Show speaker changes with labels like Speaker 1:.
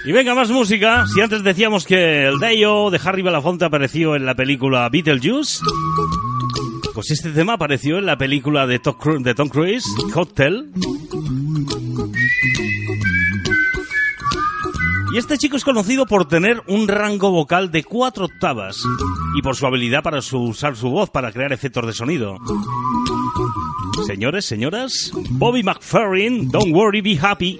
Speaker 1: Y venga, más música. Si antes decíamos que el Day-O de Harry Belafonte apareció en la película Beetlejuice, pues este tema apareció en la película de Tom Cruise, Hotel. Y este chico es conocido por tener un rango vocal de 4 octavas y por su habilidad para usar su voz para crear efectos de sonido. Señores, señoras, Bobby McFerrin, Don't Worry, Be Happy.